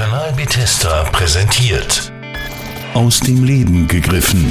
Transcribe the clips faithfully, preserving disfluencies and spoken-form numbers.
Kanal Bethesda präsentiert. Aus dem Leben gegriffen.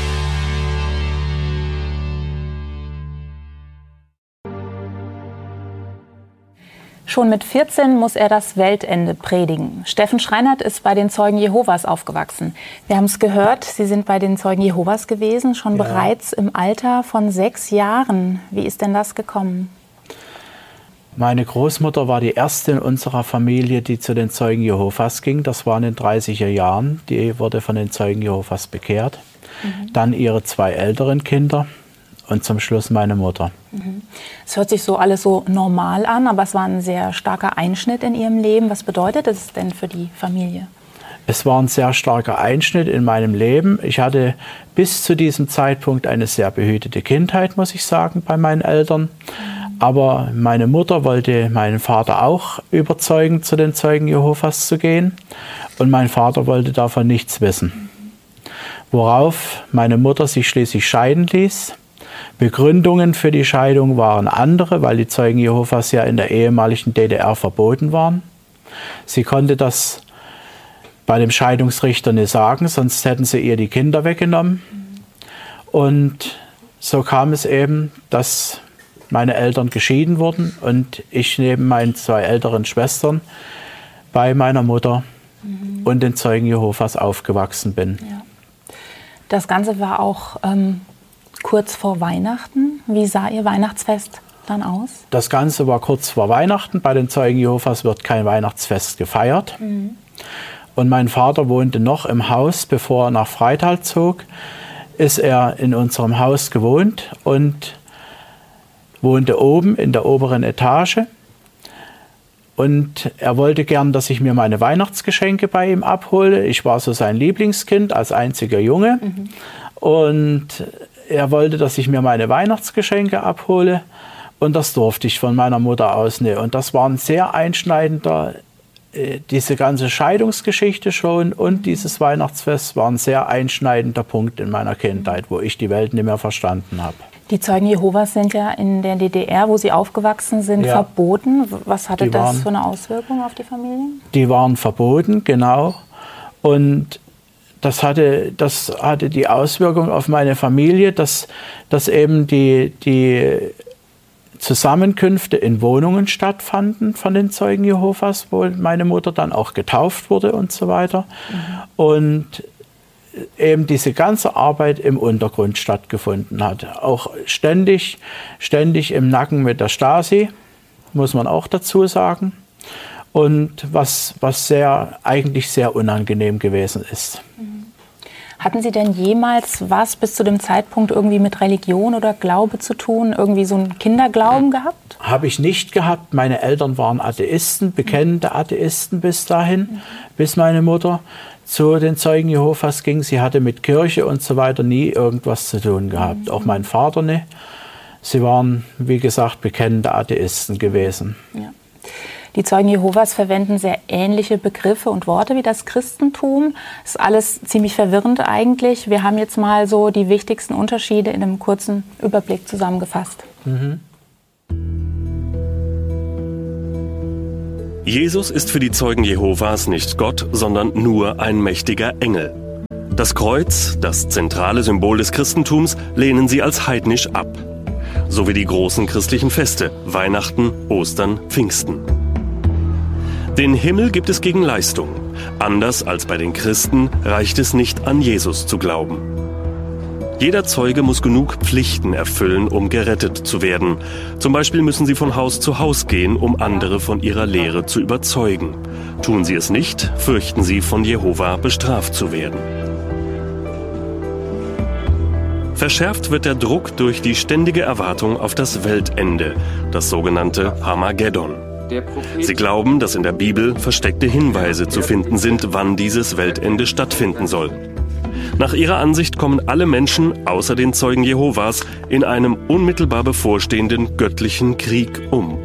Schon mit vierzehn muss er das Weltende predigen. Steffen Schreinert ist bei den Zeugen Jehovas aufgewachsen. Wir haben es gehört, Sie sind bei den Zeugen Jehovas gewesen, schon ja. bereits im Alter von sechs Jahren. Wie ist denn das gekommen? Meine Großmutter war die erste in unserer Familie, die zu den Zeugen Jehovas ging. Das war in den dreißiger Jahren. Die wurde von den Zeugen Jehovas bekehrt. Mhm. Dann ihre zwei älteren Kinder und zum Schluss meine Mutter. Mhm. Es hört sich so alles so normal an, aber es war ein sehr starker Einschnitt in Ihrem Leben. Was bedeutet es denn für die Familie? Es war ein sehr starker Einschnitt in meinem Leben. Ich hatte bis zu diesem Zeitpunkt eine sehr behütete Kindheit, muss ich sagen, bei meinen Eltern. Mhm. Aber meine Mutter wollte meinen Vater auch überzeugen, zu den Zeugen Jehovas zu gehen. Und mein Vater wollte davon nichts wissen. Worauf meine Mutter sich schließlich scheiden ließ. Begründungen für die Scheidung waren andere, weil die Zeugen Jehovas ja in der ehemaligen D D R verboten waren. Sie konnte das bei dem Scheidungsrichter nicht sagen, sonst hätten sie ihr die Kinder weggenommen. Und so kam es eben, dass meine Eltern geschieden wurden und ich neben meinen zwei älteren Schwestern bei meiner Mutter mhm. und den Zeugen Jehovas aufgewachsen bin. Ja. Das Ganze war auch ähm, kurz vor Weihnachten. Wie sah Ihr Weihnachtsfest dann aus? Das Ganze war kurz vor Weihnachten. Bei den Zeugen Jehovas wird kein Weihnachtsfest gefeiert. Mhm. Und mein Vater wohnte noch im Haus, bevor er nach Freital zog, ist er in unserem Haus gewohnt und wohnte oben in der oberen Etage. Und er wollte gern, dass ich mir meine Weihnachtsgeschenke bei ihm abhole. Ich war so sein Lieblingskind als einziger Junge. Mhm. Und er wollte, dass ich mir meine Weihnachtsgeschenke abhole. Und das durfte ich von meiner Mutter aus nicht. Und das war ein sehr einschneidender, äh, diese ganze Scheidungsgeschichte schon und dieses Weihnachtsfest war ein sehr einschneidender Punkt in meiner Kindheit, wo ich die Welt nicht mehr verstanden habe. Die Zeugen Jehovas sind ja in der D D R, wo Sie aufgewachsen sind, ja. verboten. Was hatte die das waren, für eine Auswirkung auf die Familie? Die waren verboten, genau. Und das hatte, das hatte die Auswirkung auf meine Familie, dass, dass eben die, die Zusammenkünfte in Wohnungen stattfanden von den Zeugen Jehovas, wo meine Mutter dann auch getauft wurde und so weiter. Mhm. Und eben diese ganze Arbeit im Untergrund stattgefunden hat. Auch ständig, ständig im Nacken mit der Stasi, muss man auch dazu sagen. Und was, was sehr, eigentlich sehr unangenehm gewesen ist. Hatten Sie denn jemals was bis zu dem Zeitpunkt irgendwie mit Religion oder Glaube zu tun? Irgendwie so einen Kinderglauben gehabt? Habe ich nicht gehabt. Meine Eltern waren Atheisten, bekennende Atheisten bis dahin, mhm. bis meine Mutter zu den Zeugen Jehovas ging. Sie hatte mit Kirche und so weiter nie irgendwas zu tun gehabt. Mhm. Auch mein Vater nicht. Sie waren, wie gesagt, bekennende Atheisten gewesen. Ja. Die Zeugen Jehovas verwenden sehr ähnliche Begriffe und Worte wie das Christentum. Das ist alles ziemlich verwirrend eigentlich. Wir haben jetzt mal so die wichtigsten Unterschiede in einem kurzen Überblick zusammengefasst. Mhm. Jesus ist für die Zeugen Jehovas nicht Gott, sondern nur ein mächtiger Engel. Das Kreuz, das zentrale Symbol des Christentums, lehnen sie als heidnisch ab. Sowie die großen christlichen Feste, Weihnachten, Ostern, Pfingsten. Den Himmel gibt es gegen Leistung. Anders als bei den Christen reicht es nicht, an Jesus zu glauben. Jeder Zeuge muss genug Pflichten erfüllen, um gerettet zu werden. Zum Beispiel müssen sie von Haus zu Haus gehen, um andere von ihrer Lehre zu überzeugen. Tun sie es nicht, fürchten sie, von Jehova bestraft zu werden. Verschärft wird der Druck durch die ständige Erwartung auf das Weltende, das sogenannte Armageddon. Sie glauben, dass in der Bibel versteckte Hinweise zu finden sind, wann dieses Weltende stattfinden soll. Nach ihrer Ansicht kommen alle Menschen, außer den Zeugen Jehovas, in einem unmittelbar bevorstehenden göttlichen Krieg um.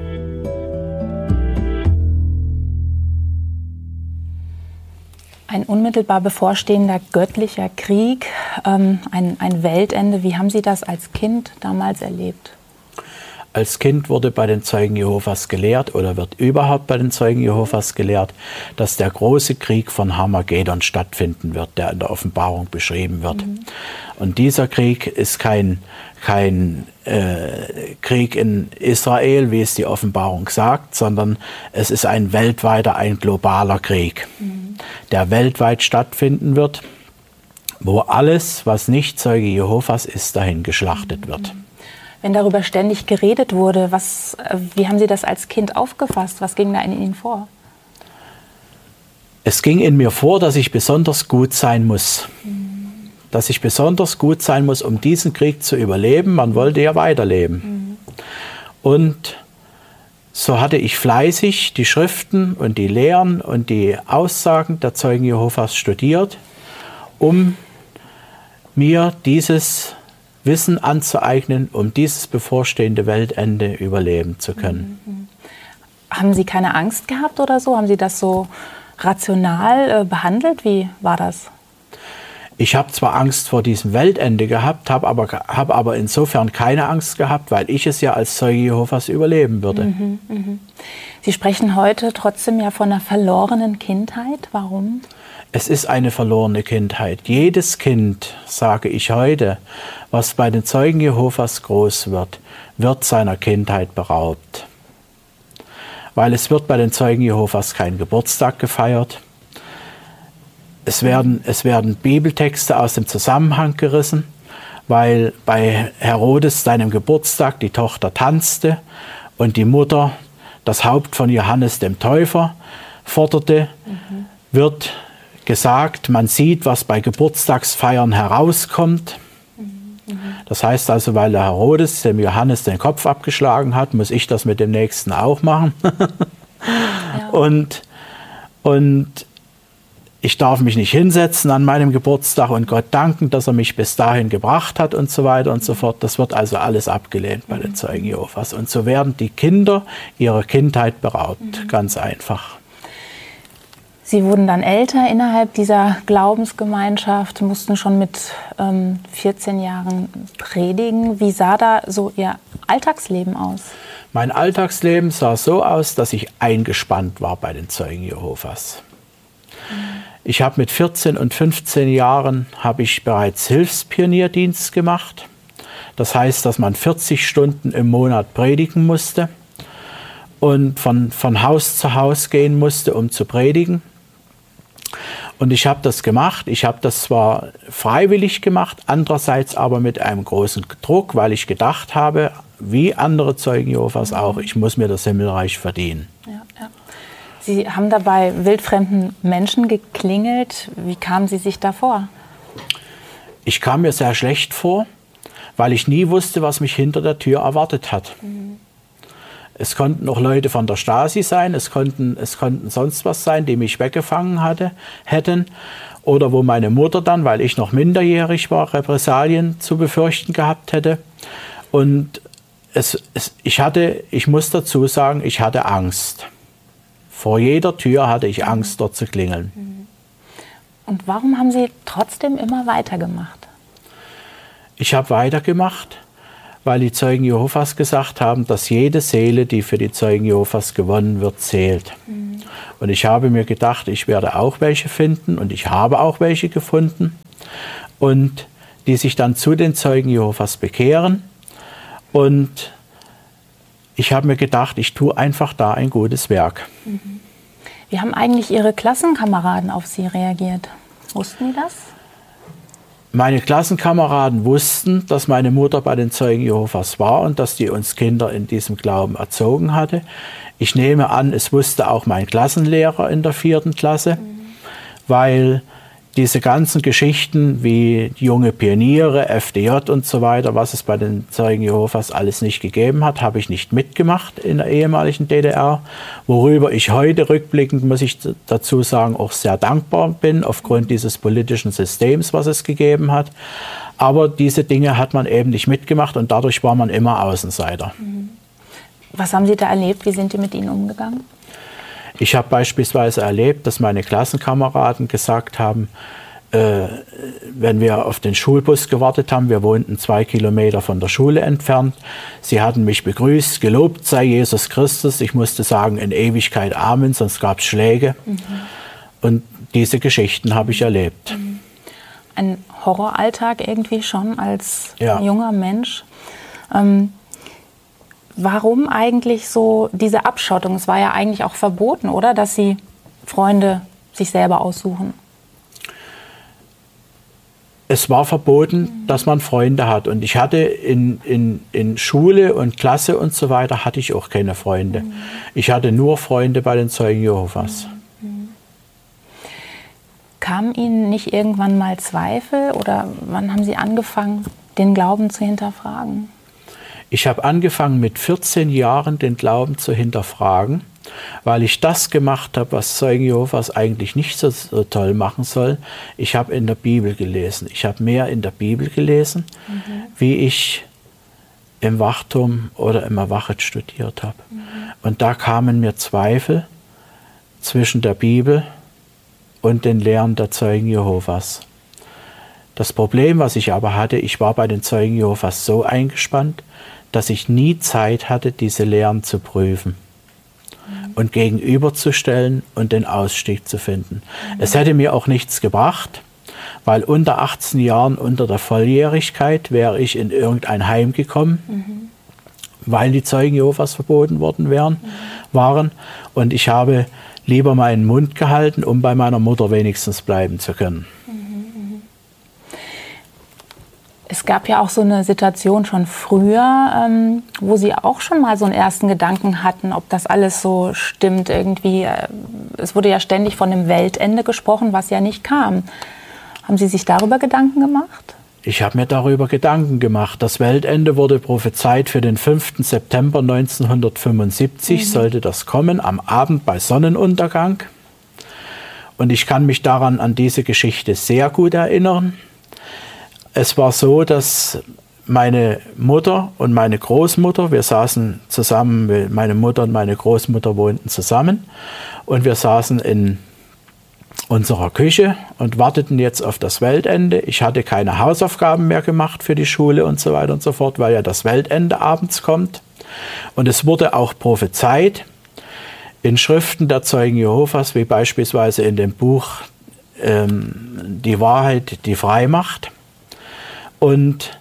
Ein unmittelbar bevorstehender göttlicher Krieg, ähm, ein, ein Weltende. Wie haben Sie das als Kind damals erlebt? Als Kind wurde bei den Zeugen Jehovas gelehrt oder wird überhaupt bei den Zeugen Jehovas gelehrt, dass der große Krieg von Harmagedon stattfinden wird, der in der Offenbarung beschrieben wird. Mhm. Und dieser Krieg ist kein, kein äh, Krieg in Israel, wie es die Offenbarung sagt, sondern es ist ein weltweiter, ein globaler Krieg, mhm. der weltweit stattfinden wird, wo alles, was nicht Zeuge Jehovas ist, dahin geschlachtet mhm. wird. Wenn darüber ständig geredet wurde, was, wie haben Sie das als Kind aufgefasst? Was ging da in Ihnen vor? Es ging in mir vor, dass ich besonders gut sein muss. Mhm. Dass ich besonders gut sein muss, um diesen Krieg zu überleben. Man wollte ja weiterleben. Mhm. Und so hatte ich fleißig die Schriften und die Lehren und die Aussagen der Zeugen Jehovas studiert, um mir dieses Wissen anzueignen, um dieses bevorstehende Weltende überleben zu können. Mhm. Haben Sie keine Angst gehabt oder so? Haben Sie das so rational äh, behandelt? Wie war das? Ich habe zwar Angst vor diesem Weltende gehabt, habe aber, hab aber insofern keine Angst gehabt, weil ich es ja als Zeuge Jehovas überleben würde. Mhm, mh. Sie sprechen heute trotzdem ja von einer verlorenen Kindheit. Warum? Es ist eine verlorene Kindheit. Jedes Kind, sage ich heute, was bei den Zeugen Jehovas groß wird, wird seiner Kindheit beraubt. Weil es wird bei den Zeugen Jehovas kein Geburtstag gefeiert. Es werden, es werden Bibeltexte aus dem Zusammenhang gerissen, weil bei Herodes, seinem Geburtstag, die Tochter tanzte und die Mutter das Haupt von Johannes dem Täufer forderte, mhm. wird gesagt, man sieht, was bei Geburtstagsfeiern herauskommt. Mhm. Das heißt also, weil der Herodes dem Johannes den Kopf abgeschlagen hat, muss ich das mit dem Nächsten auch machen. ja. und, und ich darf mich nicht hinsetzen an meinem Geburtstag und Gott danken, dass er mich bis dahin gebracht hat und so weiter und so fort. Das wird also alles abgelehnt bei den Zeugen Jehovas. Und so werden die Kinder ihrer Kindheit beraubt, mhm. ganz einfach. Sie wurden dann älter innerhalb dieser Glaubensgemeinschaft, mussten schon mit ähm, vierzehn Jahren predigen. Wie sah da so Ihr Alltagsleben aus? Mein Alltagsleben sah so aus, dass ich eingespannt war bei den Zeugen Jehovas. Mhm. Ich habe mit vierzehn und fünfzehn Jahren habe ich bereits Hilfspionierdienst gemacht. Das heißt, dass man vierzig Stunden im Monat predigen musste und von, von Haus zu Haus gehen musste, um zu predigen. Und ich habe das gemacht. Ich habe das zwar freiwillig gemacht, andererseits aber mit einem großen Druck, weil ich gedacht habe, wie andere Zeugen Jehovas auch, ich muss mir das Himmelreich verdienen. Ja, ja. Sie haben dabei wildfremden Menschen geklingelt. Wie kamen Sie sich da vor? Ich kam mir sehr schlecht vor, weil ich nie wusste, was mich hinter der Tür erwartet hat. Mhm. Es konnten auch Leute von der Stasi sein, es konnten, es konnten sonst was sein, die mich weggefangen hatte, hätten. Oder wo meine Mutter dann, weil ich noch minderjährig war, Repressalien zu befürchten gehabt hätte. Und es, es, ich hatte, ich muss dazu sagen, ich hatte Angst. Vor jeder Tür hatte ich Angst, dort zu klingeln. Und warum haben Sie trotzdem immer weitergemacht? Ich habe weitergemacht, weil die Zeugen Jehovas gesagt haben, dass jede Seele, die für die Zeugen Jehovas gewonnen wird, zählt. Mhm. Und ich habe mir gedacht, ich werde auch welche finden und ich habe auch welche gefunden und die sich dann zu den Zeugen Jehovas bekehren. Und ich habe mir gedacht, ich tue einfach da ein gutes Werk. Mhm. Wie haben eigentlich Ihre Klassenkameraden auf Sie reagiert? Wussten die das? Meine Klassenkameraden wussten, dass meine Mutter bei den Zeugen Jehovas war und dass die uns Kinder in diesem Glauben erzogen hatte. Ich nehme an, es wusste auch mein Klassenlehrer in der vierten Klasse, mhm. weil diese ganzen Geschichten wie junge Pioniere, F D J und so weiter, was es bei den Zeugen Jehovas alles nicht gegeben hat, habe ich nicht mitgemacht in der ehemaligen D D R, worüber ich heute rückblickend, muss ich dazu sagen, auch sehr dankbar bin, aufgrund dieses politischen Systems, was es gegeben hat. Aber diese Dinge hat man eben nicht mitgemacht und dadurch war man immer Außenseiter. Was haben Sie da erlebt? Wie sind die mit Ihnen umgegangen? Ich habe beispielsweise erlebt, dass meine Klassenkameraden gesagt haben, äh, wenn wir auf den Schulbus gewartet haben, wir wohnten zwei Kilometer von der Schule entfernt. Sie hatten mich begrüßt, gelobt sei Jesus Christus. Ich musste sagen, in Ewigkeit Amen, sonst gab es Schläge. Mhm. Und diese Geschichten habe ich erlebt. Mhm. Ein Horroralltag irgendwie schon als ja. junger Mensch. Ähm, warum eigentlich so diese Abschottung? Es war ja eigentlich auch verboten, oder? Dass Sie Freunde sich selber aussuchen. Es war verboten, mhm. dass man Freunde hat. Und ich hatte in, in, in Schule und Klasse und so weiter, hatte ich auch keine Freunde. Mhm. Ich hatte nur Freunde bei den Zeugen Jehovas. Mhm. Kamen Ihnen nicht irgendwann mal Zweifel oder wann haben Sie angefangen, den Glauben zu hinterfragen? Ich habe angefangen mit vierzehn Jahren den Glauben zu hinterfragen, weil ich das gemacht habe, was Zeugen Jehovas eigentlich nicht so, so toll machen soll. Ich habe in der Bibel gelesen. Ich habe mehr in der Bibel gelesen, mhm. wie ich im Wachturm oder im Erwachet studiert habe. Mhm. Und da kamen mir Zweifel zwischen der Bibel und den Lehren der Zeugen Jehovas. Das Problem, was ich aber hatte, ich war bei den Zeugen Jehovas so eingespannt, dass ich nie Zeit hatte, diese Lehren zu prüfen mhm. und gegenüberzustellen und den Ausstieg zu finden. Mhm. Es hätte mir auch nichts gebracht, weil unter achtzehn Jahren, unter der Volljährigkeit, wäre ich in irgendein Heim gekommen, mhm. weil die Zeugen Jehovas verboten worden wären, mhm. waren. Und ich habe lieber meinen Mund gehalten, um bei meiner Mutter wenigstens bleiben zu können. Es gab ja auch so eine Situation schon früher, ähm, wo Sie auch schon mal so einen ersten Gedanken hatten, ob das alles so stimmt irgendwie. Es wurde ja ständig von dem Weltende gesprochen, was ja nicht kam. Haben Sie sich darüber Gedanken gemacht? Ich habe mir darüber Gedanken gemacht. Das Weltende wurde prophezeit für den fünften September neunzehnhundertfünfundsiebzig, mhm. sollte das kommen, am Abend bei Sonnenuntergang. Und ich kann mich daran an diese Geschichte sehr gut erinnern. Es war so, dass meine Mutter und meine Großmutter, wir saßen zusammen, meine Mutter und meine Großmutter wohnten zusammen und wir saßen in unserer Küche und warteten jetzt auf das Weltende. Ich hatte keine Hausaufgaben mehr gemacht für die Schule und so weiter und so fort, weil ja das Weltende abends kommt. Und es wurde auch prophezeit in Schriften der Zeugen Jehovas, wie beispielsweise in dem Buch ähm, Die Wahrheit, die frei macht. Und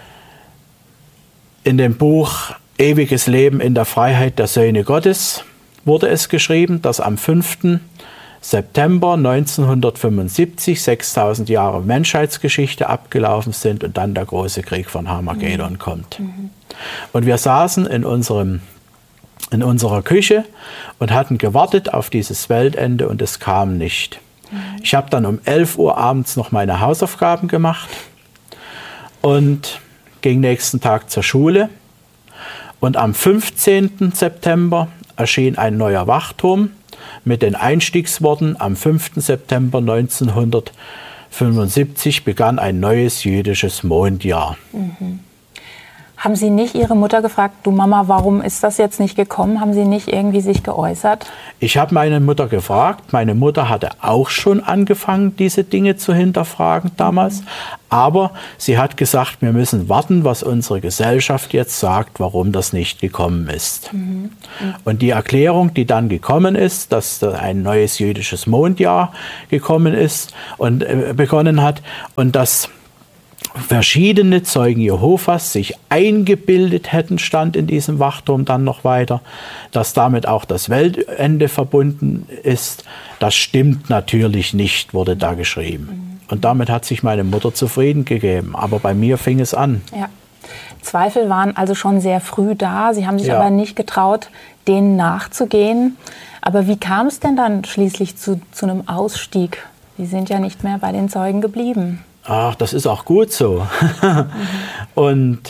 in dem Buch Ewiges Leben in der Freiheit der Söhne Gottes wurde es geschrieben, dass am fünften September neunzehnhundertfünfundsiebzig sechstausend Jahre Menschheitsgeschichte abgelaufen sind und dann der große Krieg von Armageddon mhm. kommt. Mhm. Und wir saßen in, unserem, in unserer Küche und hatten gewartet auf dieses Weltende und es kam nicht. Mhm. Ich habe dann um elf Uhr abends noch meine Hausaufgaben gemacht und ging nächsten Tag zur Schule. Und am fünfzehnten September erschien ein neuer Wachturm mit den Einstiegsworten: Am fünften September neunzehnhundertfünfundsiebzig begann ein neues jüdisches Mondjahr. Mhm. Haben Sie nicht Ihre Mutter gefragt, du Mama, warum ist das jetzt nicht gekommen? Haben Sie nicht irgendwie sich geäußert? Ich habe meine Mutter gefragt. Meine Mutter hatte auch schon angefangen, diese Dinge zu hinterfragen damals. Mhm. Aber sie hat gesagt, wir müssen warten, was unsere Gesellschaft jetzt sagt, warum das nicht gekommen ist. Mhm. Mhm. Und die Erklärung, die dann gekommen ist, dass ein neues jüdisches Mondjahr gekommen ist und äh, begonnen hat und dass verschiedene Zeugen Jehovas sich eingebildet hätten, stand in diesem Wachturm dann noch weiter, dass damit auch das Weltende verbunden ist. Das stimmt natürlich nicht, wurde da geschrieben. Und damit hat sich meine Mutter zufrieden gegeben. Aber bei mir fing es an. Ja. Zweifel waren also schon sehr früh da. Sie haben sich Ja. aber nicht getraut, denen nachzugehen. Aber wie kam es denn dann schließlich zu, zu einem Ausstieg? Sie sind ja nicht mehr bei den Zeugen geblieben. Ach, das ist auch gut so. mhm. Und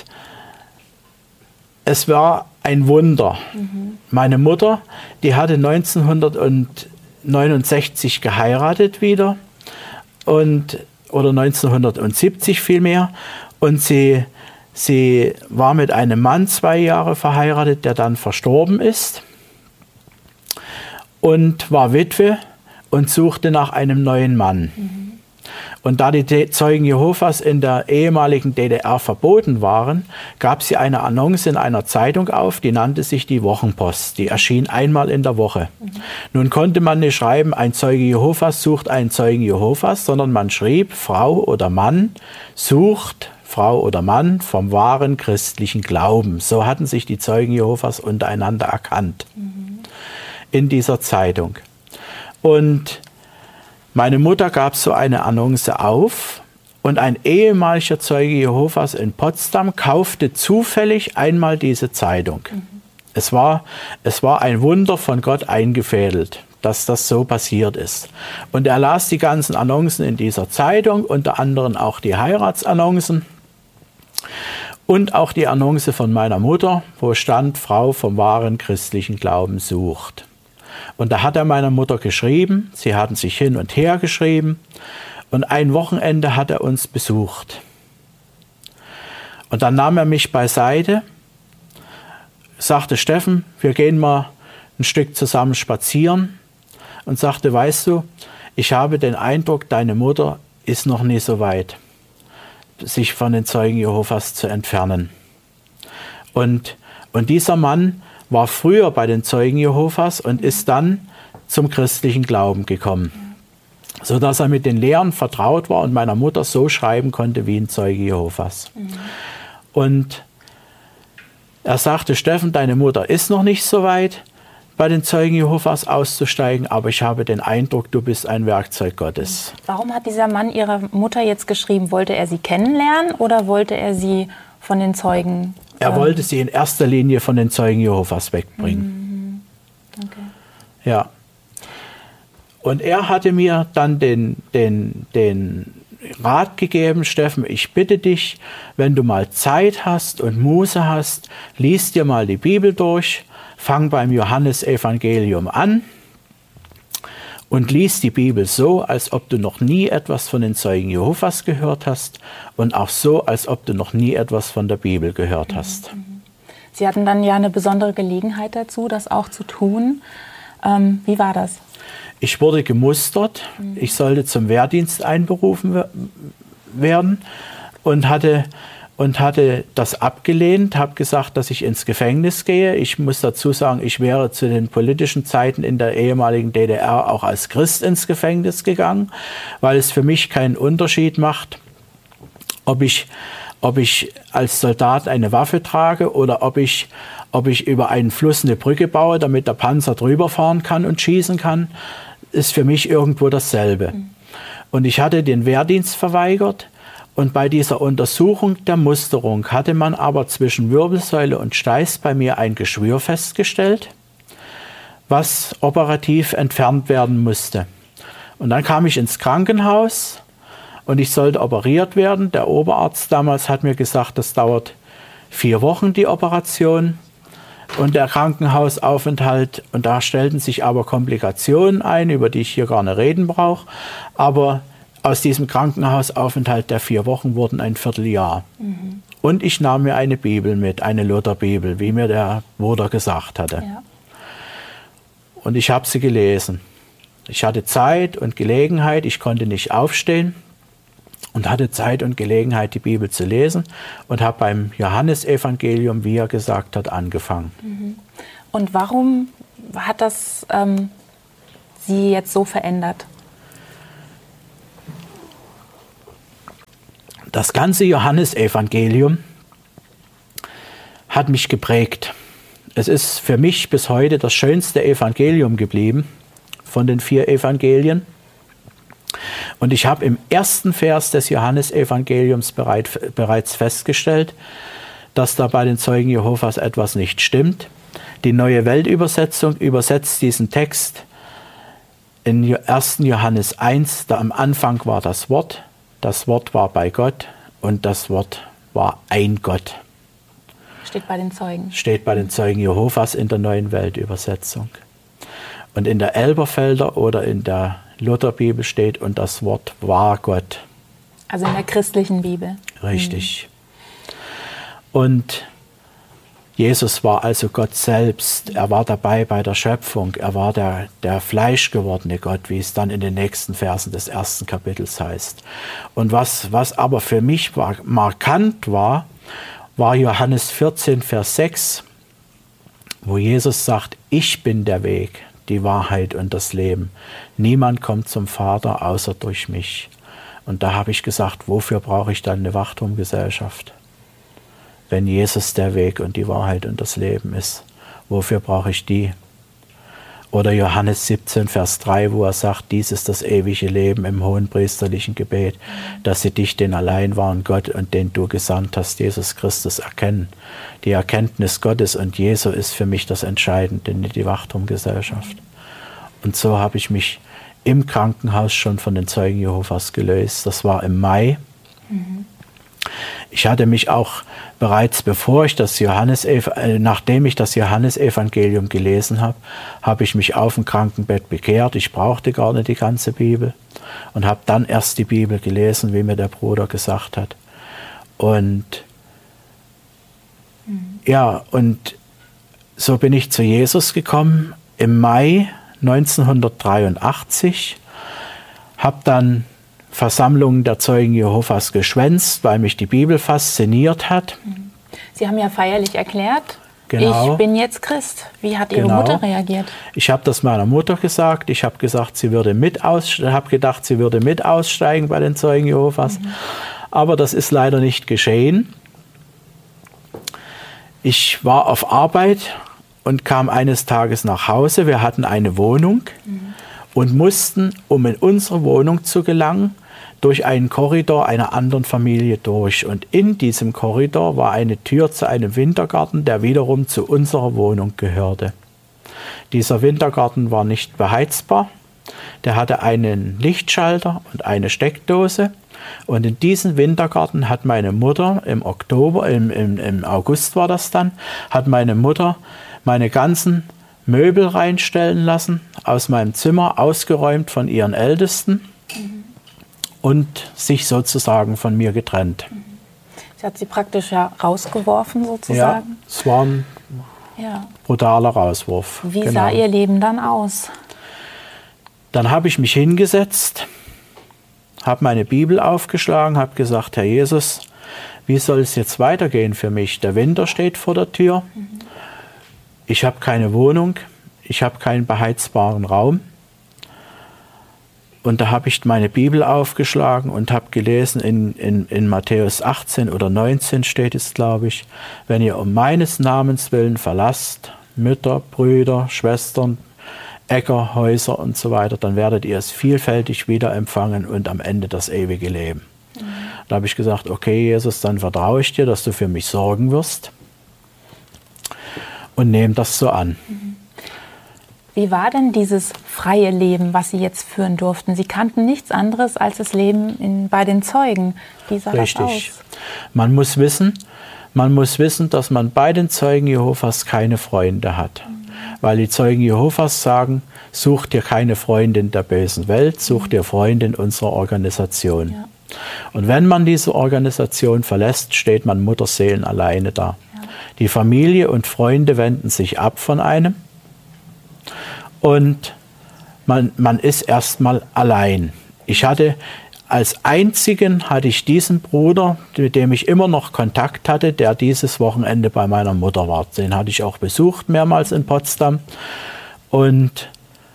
es war ein Wunder. Mhm. Meine Mutter, die hatte neunzehnhundertneunundsechzig geheiratet wieder und, oder neunzehnhundertsiebzig vielmehr. Und sie, sie war mit einem Mann zwei Jahre verheiratet, der dann verstorben ist und war Witwe und suchte nach einem neuen Mann. Mhm. Und da die Zeugen Jehovas in der ehemaligen D D R verboten waren, gab sie eine Annonce in einer Zeitung auf, die nannte sich die Wochenpost. Die erschien einmal in der Woche. Mhm. Nun konnte man nicht schreiben, ein Zeuge Jehovas sucht einen Zeugen Jehovas, sondern man schrieb, Frau oder Mann sucht Frau oder Mann vom wahren christlichen Glauben. So hatten sich die Zeugen Jehovas untereinander erkannt mhm. in dieser Zeitung. Und meine Mutter gab so eine Annonce auf und ein ehemaliger Zeuge Jehovas in Potsdam kaufte zufällig einmal diese Zeitung. Mhm. Es war, es war ein Wunder von Gott eingefädelt, dass das so passiert ist. Und er las die ganzen Annoncen in dieser Zeitung, unter anderem auch die Heiratsannoncen und auch die Annonce von meiner Mutter, wo stand, Frau vom wahren christlichen Glauben sucht. Und da hat er meiner Mutter geschrieben, sie hatten sich hin und her geschrieben und ein Wochenende hat er uns besucht. Und dann nahm er mich beiseite, sagte, Steffen, wir gehen mal ein Stück zusammen spazieren und sagte, weißt du, ich habe den Eindruck, deine Mutter ist noch nie so weit, sich von den Zeugen Jehovas zu entfernen. Und, und dieser Mann war früher bei den Zeugen Jehovas und ist dann zum christlichen Glauben gekommen, sodass er mit den Lehren vertraut war und meiner Mutter so schreiben konnte wie ein Zeuge Jehovas. Mhm. Und er sagte, Steffen, deine Mutter ist noch nicht so weit, bei den Zeugen Jehovas auszusteigen, aber ich habe den Eindruck, du bist ein Werkzeug Gottes. Warum hat dieser Mann Ihrer Mutter jetzt geschrieben? Wollte er sie kennenlernen oder wollte er sie von den Zeugen? Er wollte sie in erster Linie von den Zeugen Jehovas wegbringen. Okay. Ja. Und er hatte mir dann den, den, den Rat gegeben, Steffen, ich bitte dich, wenn du mal Zeit hast und Muße hast, lies dir mal die Bibel durch, fang beim Johannesevangelium an und lies die Bibel so, als ob du noch nie etwas von den Zeugen Jehovas gehört hast und auch so, als ob du noch nie etwas von der Bibel gehört hast. Sie hatten dann ja eine besondere Gelegenheit dazu, das auch zu tun. Ähm, wie war das? Ich wurde gemustert. Mhm. Ich sollte zum Wehrdienst einberufen werden und hatte, und hatte das abgelehnt, habe gesagt, dass ich ins Gefängnis gehe. Ich muss dazu sagen, ich wäre zu den politischen Zeiten in der ehemaligen D D R auch als Christ ins Gefängnis gegangen, weil es für mich keinen Unterschied macht, ob ich, ob ich als Soldat eine Waffe trage oder ob ich, ob ich über einen Fluss eine Brücke baue, damit der Panzer drüber fahren kann und schießen kann, ist für mich irgendwo dasselbe. Mhm. Und ich hatte den Wehrdienst verweigert. Und bei dieser Untersuchung der Musterung hatte man aber zwischen Wirbelsäule und Steiß bei mir ein Geschwür festgestellt, was operativ entfernt werden musste. Und dann kam ich ins Krankenhaus und ich sollte operiert werden. Der Oberarzt damals hat mir gesagt, das dauert vier Wochen, die Operation und der Krankenhausaufenthalt. Und da stellten sich aber Komplikationen ein, über die ich hier gar nicht reden brauche. Aber aus diesem Krankenhausaufenthalt der vier Wochen wurden ein Vierteljahr. Mhm. Und ich nahm mir eine Bibel mit, eine Lutherbibel, wie mir der Bruder gesagt hatte. Ja. Und ich habe sie gelesen. Ich hatte Zeit und Gelegenheit, ich konnte nicht aufstehen und hatte Zeit und Gelegenheit, die Bibel zu lesen und habe beim Johannesevangelium, wie er gesagt hat, angefangen. Mhm. Und warum hat das ähm, Sie jetzt so verändert? Das ganze Johannesevangelium hat mich geprägt. Es ist für mich bis heute das schönste Evangelium geblieben von den vier Evangelien. Und ich habe im ersten Vers des Johannesevangeliums bereit, bereits festgestellt, dass da bei den Zeugen Jehovas etwas nicht stimmt. Die Neue Weltübersetzung übersetzt diesen Text in ersten Johannes eins, da am Anfang war das Wort. Das Wort war bei Gott und das Wort war ein Gott. Steht bei den Zeugen. Steht bei den Zeugen Jehovas in der Neuen Weltübersetzung. Und in der Elberfelder oder in der Lutherbibel steht, und das Wort war Gott. Also in der christlichen Bibel. Richtig. Mhm. Und Jesus war also Gott selbst. Er war dabei bei der Schöpfung. Er war der, der fleischgewordene Gott, wie es dann in den nächsten Versen des ersten Kapitels heißt. Und was, was aber für mich war, markant war, war Johannes vierzehn, Vers sechs, wo Jesus sagt, ich bin der Weg, die Wahrheit und das Leben. Niemand kommt zum Vater außer durch mich. Und da habe ich gesagt, wofür brauche ich dann eine Wachturmgesellschaft? Wenn Jesus der Weg und die Wahrheit und das Leben ist, wofür brauche ich die? Oder Johannes siebzehn, Vers drei, wo er sagt, dies ist das ewige Leben im hohenpriesterlichen Gebet, dass sie dich, den allein wahren Gott und den du gesandt hast, Jesus Christus, erkennen. Die Erkenntnis Gottes und Jesu ist für mich das Entscheidende in die Wachturmgesellschaft. Und so habe ich mich im Krankenhaus schon von den Zeugen Jehovas gelöst. Das war im Mai. Mhm. Ich hatte mich auch bereits, bevor ich das Johannes, äh, nachdem ich das Johannesevangelium gelesen habe, habe ich mich auf dem Krankenbett bekehrt. Ich brauchte gar nicht die ganze Bibel und habe dann erst die Bibel gelesen, wie mir der Bruder gesagt hat. Und mhm. ja, und so bin ich zu Jesus gekommen im Mai neunzehnhundertdreiundachtzig, habe dann Versammlungen der Zeugen Jehovas geschwänzt, weil mich die Bibel fasziniert hat. Sie haben ja feierlich erklärt, genau. Ich bin jetzt Christ. Wie hat Ihre genau. Mutter reagiert? Ich habe das meiner Mutter gesagt. Ich habe gesagt, sie würde mit aus, habe gedacht, sie würde mit aussteigen bei den Zeugen Jehovas. Mhm. Aber das ist leider nicht geschehen. Ich war auf Arbeit und kam eines Tages nach Hause. Wir hatten eine Wohnung mhm. und mussten, um in unsere Wohnung zu gelangen, durch einen Korridor einer anderen Familie durch. Und in diesem Korridor war eine Tür zu einem Wintergarten, der wiederum zu unserer Wohnung gehörte. Dieser Wintergarten war nicht beheizbar. Der hatte einen Lichtschalter und eine Steckdose. Und in diesen Wintergarten hat meine Mutter im Oktober, im, im, im August war das dann, hat meine Mutter meine ganzen Möbel reinstellen lassen, aus meinem Zimmer, ausgeräumt von ihren Ältesten. Mhm. Und sich sozusagen von mir getrennt. Sie hat sie praktisch ja rausgeworfen sozusagen? Ja, es war ein ja. brutaler Rauswurf. Wie genau. sah Ihr Leben dann aus? Dann habe ich mich hingesetzt, habe meine Bibel aufgeschlagen, habe gesagt, Herr Jesus, wie soll es jetzt weitergehen für mich? Der Winter steht vor der Tür, mhm. ich habe keine Wohnung, ich habe keinen beheizbaren Raum. Und da habe ich meine Bibel aufgeschlagen und habe gelesen, in, in, in Matthäus achtzehn oder neunzehn steht es, glaube ich, wenn ihr um meines Namens willen verlasst, Mütter, Brüder, Schwestern, Äcker, Häuser und so weiter, dann werdet ihr es vielfältig wieder empfangen und am Ende das ewige Leben. Mhm. Da habe ich gesagt, okay Jesus, dann vertraue ich dir, dass du für mich sorgen wirst und nehme das so an. Mhm. Wie war denn dieses freie Leben, was Sie jetzt führen durften? Sie kannten nichts anderes als das Leben in, bei den Zeugen. Wie sah Richtig. das aus? Man muss wissen, man muss wissen, dass man bei den Zeugen Jehovas keine Freunde hat. Mhm. Weil die Zeugen Jehovas sagen, such dir keine Freundin der bösen Welt, such mhm. dir Freunde in unserer Organisation. Ja. Und wenn man diese Organisation verlässt, steht man Mutterseelen alleine da. Ja. Die Familie und Freunde wenden sich ab von einem. Und man, man ist erstmal allein. Ich hatte als einzigen hatte ich diesen Bruder, mit dem ich immer noch Kontakt hatte, der dieses Wochenende bei meiner Mutter war. Den hatte ich auch besucht, mehrmals in Potsdam. Und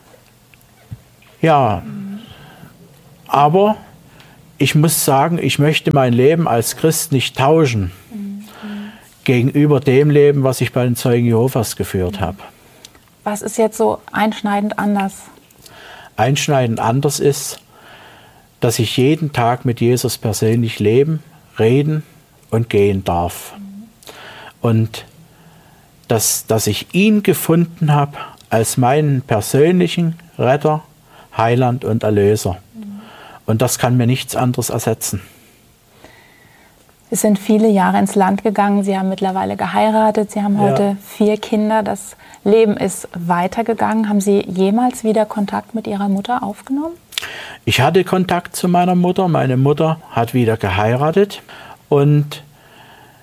ja, aber ich muss sagen, ich möchte mein Leben als Christ nicht tauschen mhm. gegenüber dem Leben, was ich bei den Zeugen Jehovas geführt habe. Was ist jetzt so einschneidend anders? Einschneidend anders ist, dass ich jeden Tag mit Jesus persönlich leben, reden und gehen darf. Mhm. Und dass, dass ich ihn gefunden habe als meinen persönlichen Retter, Heiland und Erlöser. Mhm. Und das kann mir nichts anderes ersetzen. Sie sind viele Jahre ins Land gegangen, Sie haben mittlerweile geheiratet, Sie haben heute ja. vier Kinder. Das Leben ist weitergegangen. Haben Sie jemals wieder Kontakt mit Ihrer Mutter aufgenommen? Ich hatte Kontakt zu meiner Mutter. Meine Mutter hat wieder geheiratet. Und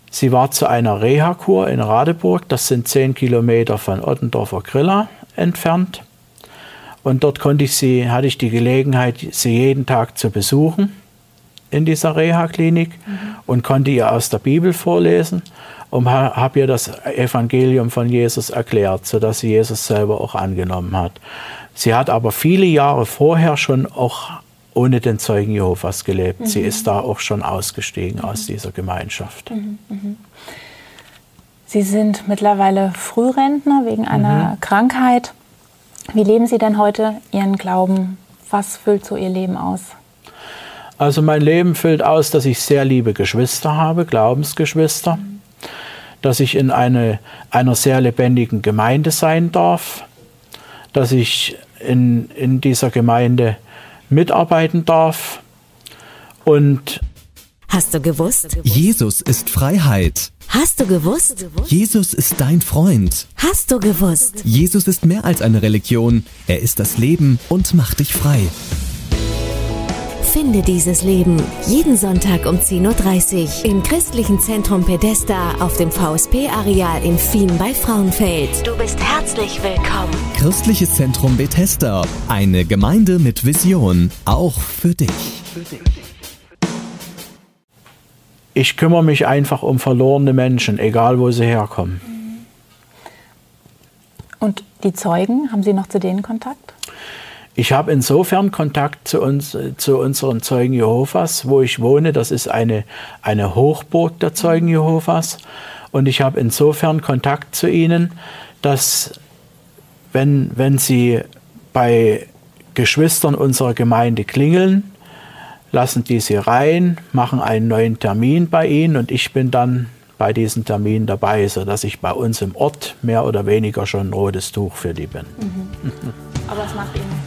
Sie war zu einer Reha-Kur in Radeburg, das sind zehn Kilometer von Ottendorfer Grilla entfernt. Und dort konnte ich sie, hatte ich die Gelegenheit, sie jeden Tag zu besuchen in dieser Reha-Klinik mhm. und konnte ihr aus der Bibel vorlesen und habe ihr das Evangelium von Jesus erklärt, sodass sie Jesus selber auch angenommen hat. Sie hat aber viele Jahre vorher schon auch ohne den Zeugen Jehovas gelebt. Mhm. Sie ist da auch schon ausgestiegen mhm. aus dieser Gemeinschaft. Mhm. Mhm. Sie sind mittlerweile Frührentner wegen einer mhm. Krankheit. Wie leben Sie denn heute Ihren Glauben? Was füllt so Ihr Leben aus? Also mein Leben füllt aus, dass ich sehr liebe Geschwister habe, Glaubensgeschwister, mhm. dass ich in eine, einer sehr lebendigen Gemeinde sein darf, dass ich in, in dieser Gemeinde mitarbeiten darf und Hast du gewusst? Jesus ist Freiheit. Hast du gewusst? Jesus ist dein Freund. Hast du gewusst? Jesus ist mehr als eine Religion. Er ist das Leben und macht dich frei. Finde dieses Leben jeden Sonntag um zehn Uhr dreißig im Christlichen Zentrum Bethesda auf dem V S P-Areal in Fien bei Frauenfeld. Du bist herzlich willkommen. Christliches Zentrum Bethesda. Eine Gemeinde mit Vision. Auch für dich. Für dich. Ich kümmere mich einfach um verlorene Menschen, egal wo sie herkommen. Und die Zeugen, haben Sie noch zu denen Kontakt? Ich habe insofern Kontakt zu, uns, zu unseren Zeugen Jehovas, wo ich wohne. Das ist eine, eine Hochburg der Zeugen Jehovas. Und ich habe insofern Kontakt zu ihnen, dass wenn, wenn sie bei Geschwistern unserer Gemeinde klingeln, lassen die sie rein, machen einen neuen Termin bei ihnen und ich bin dann bei diesem Termin dabei, sodass ich bei uns im Ort mehr oder weniger schon ein rotes Tuch für die bin. Mhm. Aber es macht Ihnen